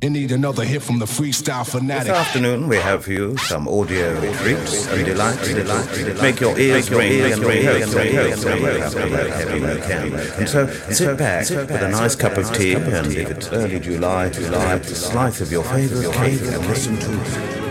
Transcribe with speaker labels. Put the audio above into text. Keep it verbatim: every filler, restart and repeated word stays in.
Speaker 1: You need another hit from the freestyle fanatic.
Speaker 2: This afternoon we have for you some audio treats and delights. Make your ears ring and And so sit back with a nice cup of tea, and if it's early July, July, a slice of your favourite cake and listen to